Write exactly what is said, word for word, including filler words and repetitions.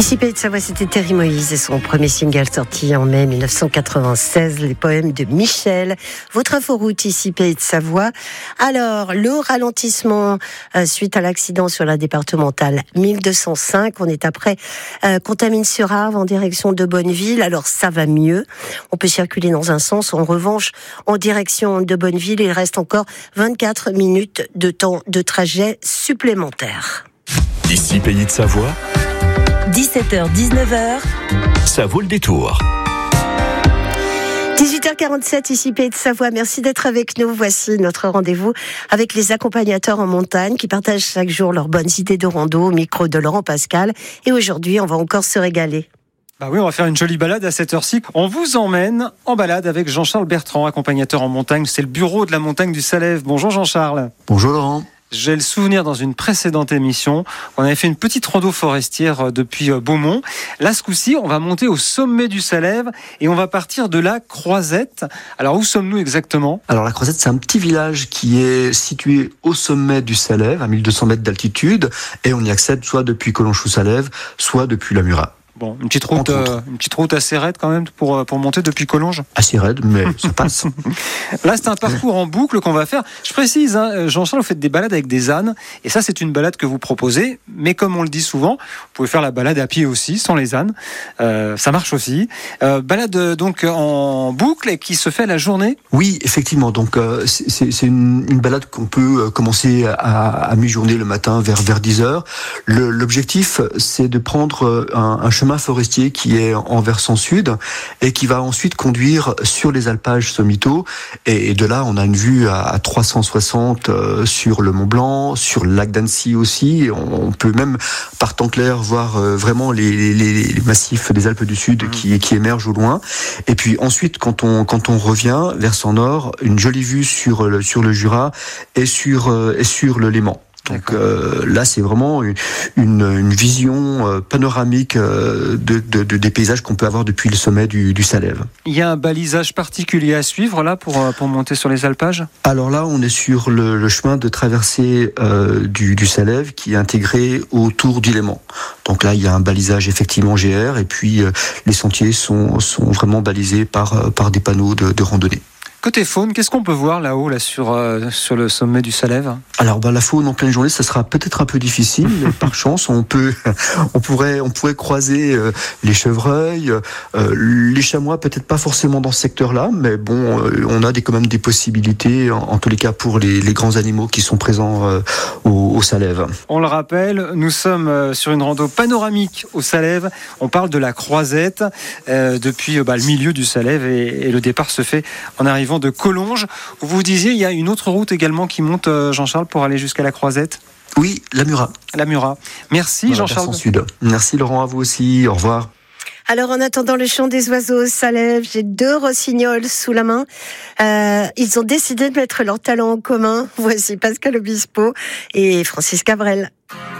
Ici Pays de Savoie, c'était Thierry Moïse et son premier single sorti en mai mille neuf cent quatre-vingt-seize, les poèmes de Michel. Votre inforoute ici Pays de Savoie. Alors, le ralentissement euh, suite à l'accident sur la départementale mille deux cent cinq, on est après euh, Contamine-sur-Arve en direction de Bonneville. Alors ça va mieux, on peut circuler dans un sens. En revanche, en direction de Bonneville, il reste encore vingt-quatre minutes de temps de trajet supplémentaire. Ici Pays de Savoie, dix-sept heures dix-neuf heures, ça vaut le détour. dix-huit heures quarante-sept, ici Pays de Savoie. Merci d'être avec nous. Voici notre rendez-vous avec les accompagnateurs en montagne qui partagent chaque jour leurs bonnes idées de rando au micro de Laurent Pascal. Et aujourd'hui, on va encore se régaler. Bah oui, on va faire une jolie balade à cette heure-ci. On vous emmène en balade avec Jean-Charles Bertrand, accompagnateur en montagne. C'est le bureau de la montagne du Salève. Bonjour Jean-Charles. Bonjour Laurent. J'ai le souvenir dans une précédente émission, on avait fait une petite rando forestière depuis Beaumont. Là, ce coup-ci, on va monter au sommet du Salève et on va partir de la Croisette. Alors, où sommes-nous exactement ? Alors la Croisette, c'est un petit village qui est situé au sommet du Salève, à mille deux cents mètres d'altitude, et on y accède soit depuis Collonges-sous-Salève, soit depuis la Murat. Bon, une petite route, euh, une petite route assez raide quand même pour, pour monter depuis Collonges. Assez raide, mais ça passe. Là, c'est un parcours en boucle qu'on va faire. Je précise, hein, Jean-Charles, vous faites des balades avec des ânes. Et ça, c'est une balade que vous proposez. Mais comme on le dit souvent, vous pouvez faire la balade à pied aussi, sans les ânes. Euh, ça marche aussi. Euh, balade donc en boucle et qui se fait la journée. Oui, effectivement. Donc, euh, c'est, c'est une, une balade qu'on peut commencer à, à mi-journée le matin vers, vers dix heures. Le, l'objectif, c'est de prendre un, un chemin forestier qui est en versant sud et qui va ensuite conduire sur les alpages sommitaux, et de là on a une vue à trois cent soixante sur le Mont Blanc, sur le lac d'Annecy aussi. On peut même par temps clair voir vraiment les, les, les massifs des Alpes du Sud qui, qui émergent au loin. Et puis ensuite quand on, quand on revient versant nord, une jolie vue sur le, sur le Jura et sur, et sur le Léman. Donc euh, là, c'est vraiment une, une, une vision euh, panoramique euh, de, de, de, des paysages qu'on peut avoir depuis le sommet du, du Salève. Il y a un balisage particulier à suivre là pour, pour monter sur les alpages ? Alors là, on est sur le, le chemin de traversée euh, du, du Salève qui est intégré autour du Léman. Donc là, il y a un balisage effectivement G R et puis euh, les sentiers sont, sont vraiment balisés par, par des panneaux de, de randonnée. Côté faune, qu'est-ce qu'on peut voir là-haut, là, sur, euh, sur le sommet du Salève ? Alors, bah, la faune en pleine journée, ça sera peut-être un peu difficile, mais par chance, on peut, on pourrait, on pourrait croiser euh, les chevreuils, euh, les chamois, peut-être pas forcément dans ce secteur-là, mais bon, euh, on a des, quand même des possibilités, en, en tous les cas, pour les, les grands animaux qui sont présents euh, au, au Salève. On le rappelle, nous sommes euh, sur une rando panoramique au Salève. On parle de la Croisette euh, depuis euh, bah, le milieu du Salève et, et le départ se fait en arrivant de Collonges. Vous disiez, il y a une autre route également qui monte, Jean-Charles, pour aller jusqu'à la Croisette ? Oui, la Murat. La Murat. Merci voilà, Jean-Charles. Sud. Merci Laurent, à vous aussi. Au revoir. Alors, en attendant le chant des oiseaux au Salève, j'ai deux rossignols sous la main. Euh, ils ont décidé de mettre leurs talents en commun. Voici Pascal Obispo et Francis Cabrel.